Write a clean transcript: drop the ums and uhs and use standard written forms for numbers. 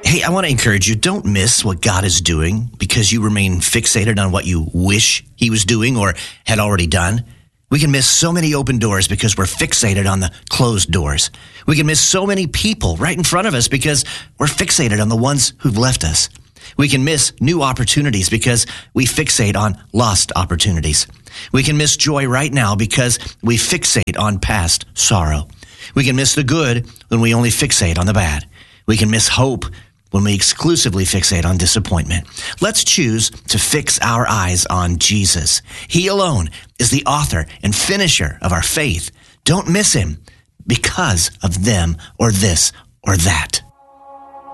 Hey, I want to encourage you, don't miss what God is doing because you remain fixated on what you wish he was doing or had already done. We can miss so many open doors because we're fixated on the closed doors. We can miss so many people right in front of us because we're fixated on the ones who've left us. We can miss new opportunities because we fixate on lost opportunities. We can miss joy right now because we fixate on past sorrow. We can miss the good when we only fixate on the bad. We can miss hope when we exclusively fixate on disappointment. Let's choose to fix our eyes on Jesus. He alone is the author and finisher of our faith. Don't miss him because of them or this or that.